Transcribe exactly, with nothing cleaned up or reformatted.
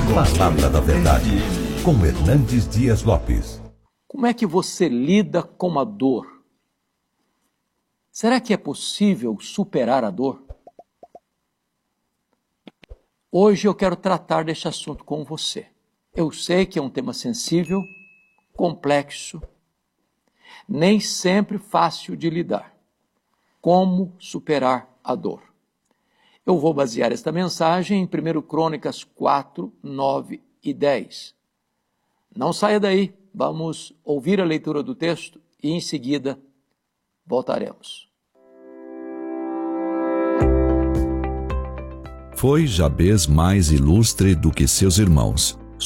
Palavra da Verdade, com Hernandes Dias Lopes. Como é que você lida com a dor? Será que é possível superar a dor? Hoje eu quero tratar deste assunto com você. Eu sei que é um tema sensível, complexo, nem sempre fácil de lidar. Como superar a dor? Eu vou basear esta mensagem em primeira Crônicas quatro, nove e dez. Não saia daí, vamos ouvir a leitura do texto e em seguida voltaremos. Foi Jabez mais ilustre do que seus irmãos,